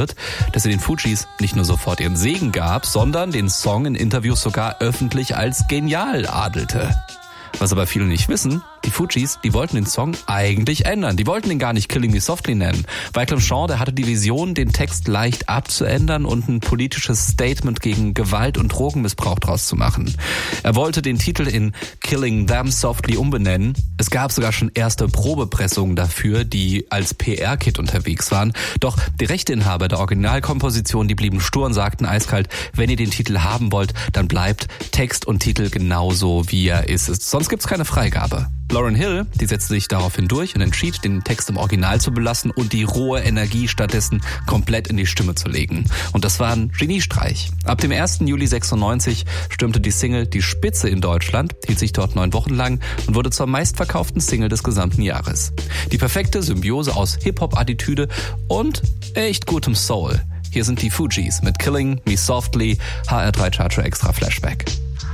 wird, dass sie den Fugees nicht nur sofort ihren Segen gab, sondern den Song in Interviews sogar öffentlich als genial adelte. Was aber viele nicht wissen, die Fugees, die wollten den Song eigentlich ändern. Die wollten ihn gar nicht Killing Me Softly nennen. Wyclef Jean, der hatte die Vision, den Text leicht abzuändern und ein politisches Statement gegen Gewalt und Drogenmissbrauch draus zu machen. Er wollte den Titel in Killing Them Softly umbenennen. Es gab sogar schon erste Probepressungen dafür, die als PR-Kit unterwegs waren. Doch die Rechteinhaber der Originalkomposition, die blieben stur und sagten eiskalt, wenn ihr den Titel haben wollt, dann bleibt Text und Titel genauso, wie er ist. Sonst gibt's keine Freigabe. Lauryn Hill, die setzte sich daraufhin durch und entschied, den Text im Original zu belassen und die rohe Energie stattdessen komplett in die Stimme zu legen. Und das war ein Geniestreich. Ab dem 1. Juli 96 stürmte die Single die Spitze in Deutschland, hielt sich dort 9 Wochen lang und wurde zur meistverkauften Single des gesamten Jahres. Die perfekte Symbiose aus Hip-Hop-Attitüde und echt gutem Soul. Hier sind die Fugees mit Killing Me Softly, HR3 Charger Extra Flashback.